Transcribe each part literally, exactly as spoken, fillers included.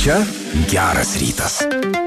Čia geras rytas.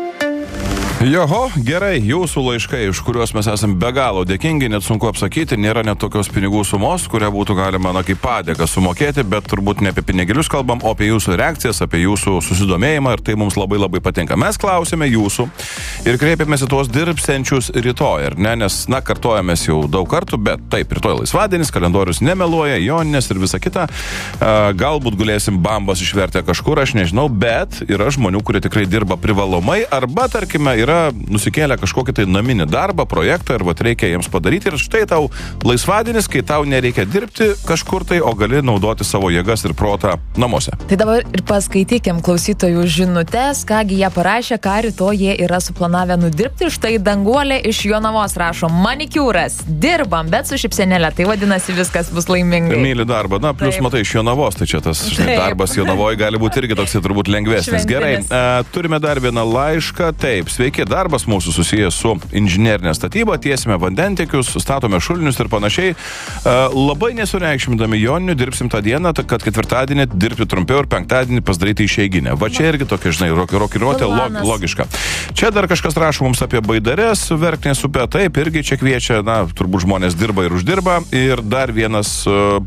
Joho, gerai, jūsų laiškai, iš kuriuos mes esame be galo dėkingi, net sunku apsakyti, nėra net tokios pinigų sumos, kurią būtų galima, na, kaip padėką sumokėti, bet turbūt ne apie pinigėlius kalbam, o apie jūsų reakcijas, apie jūsų susidomėjimą ir tai mums labai labai patinka. Mes klausėme jūsų ir kreipėmės į tuos dirbsiančius rytoj, ar ne, nes, na, kartojamės jau daug kartų, bet taip, rytoj laisvadienis, kalendorius nemeluoja, joninės ir visa kita. Galbūt galėsim bambas išvertę kažkur, aš nežinau, bet yra žmonių, kurie tikrai dirba privalomai arba, tarkime, yra yra nusikėlę kažkokį tai naminį darbą, projektą ir vat reikia jiems padaryti ir štai tau laisvadienis, kai tau nereikia dirbti kažkur tai, o gali naudoti savo jėgas ir protą namuose. Tai dabar ir paskaitykim klausytojų žinutes, kągi jie parašė, ką rytoj jie yra suplanavę nudirbti. Štai Danguolė iš Jonavos rašo, manikiūras, dirbam, bet su šipsenėlė, tai vadinasi viskas bus laimingai. Myli darbą, na, plus taip. Matai iš Jonavos, tai čia tas štai, darbas Jonavoje gali būti irgi toks turbūt lengvesnis. Gerai, e, turime dar vieną laišką, taip, sveiki. Darbas mūsų susijęs su inžinerinė statyba, tiesime vandentiekius, statome šulinius ir panašiai. Labai nesureikšmindami joninių dirbsim tą dieną, kad ketvirtadienį dirbti trumpiau ir penktadienį pasidaryti išeiginę. Va čia irgi tokia, žinai, rokiruotė log, logiška. Čia dar kažkas rašo mums apie Baidares, Verknės upę, taip, irgi čia kviečia, na, turbūt žmonės dirba ir uždirba. Ir dar vienas,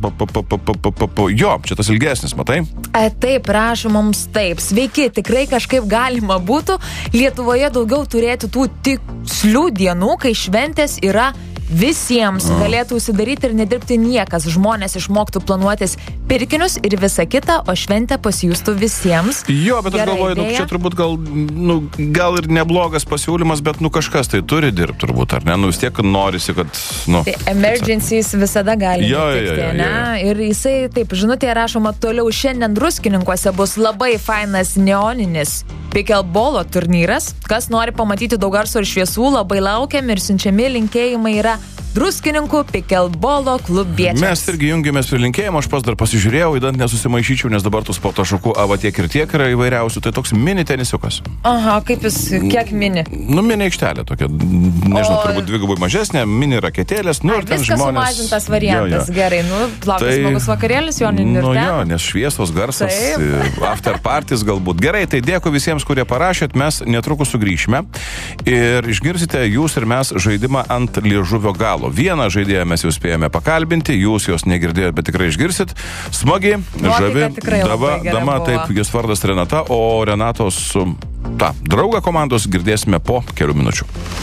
jo, čia tas ilgesnis, matai? Taip, rašo mums taip. Sveiki, tikrai kažkaip galima būtų Lietuvoje daugiau turėti tų tikslių dienų, kai šventės yra visiems, galėtų užsidaryti ir nedirbti niekas. Žmonės išmoktų planuotis pirkinius ir visa kita, o šventė pasijustų visiems. Jo, bet aš galvoju, nu, čia turbūt gal, nu, gal ir neblogas pasiūlymas, bet nu kažkas tai turi dirbti turbūt, ar ne? Nu vis tiek norisi, kad... Nu, tai emergencies visada gali jo, nutikti, jo, jo, ne? jo, jo. Ir jisai, taip, žinutėje rašoma toliau, šiandien Druskininkuose bus labai fainas neoninis pikelbolo turnyras. Kas nori pamatyti daug garso ir šviesų, labai laukiam ir siunčiami linkėjimai yra Druskininkų pikelbolo klubiečiams. Mes irgi jungiamės prie linkėjimo, aš pas dar pasižiūrėjau, įdant nesusimaišyčiau, nes dabar tų sporto šakų ava tiek ir tiek yra įvairiausių, tai toks mini tenisiukas. Aha, kaip jis, kiek mini? Nu, mini aikštelė tokia, nežinau, o... turbūt dvigubai mažesnė, mini raketėlės, nu ir ten viskas žmonės. Sumažintas variantas, jo, jo. Gerai, nu, laukia tai... smagus vakarėlis, joninį ir nu, ten. Jo, nes šviesos garsas, after parties galbūt. Gerai, tai dėkui visiems, kurie parašėt, mes netrukus sugrįšime ir išgirsite jūs ir mes žaidimą ant liežuvio galo. Vieną žaidėją mes jau spėjome pakalbinti, jūs jos negirdėjote, bet tikrai išgirsit. Smagi, žavi, dava, dama, buvo. Taip, jos vardas Renata, o Renatos tą draugą komandos girdėsime po kelių minučių.